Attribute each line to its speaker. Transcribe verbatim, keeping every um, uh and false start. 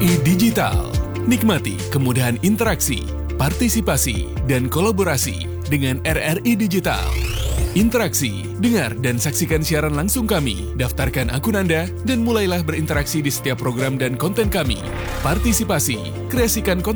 Speaker 1: I Digital. Nikmati kemudahan interaksi, partisipasi, dan kolaborasi dengan R R I Digital. Interaksi, dengar dan saksikan siaran langsung kami, daftarkan akun Anda, dan mulailah berinteraksi di setiap program dan konten kami. Partisipasi, kreasikan konten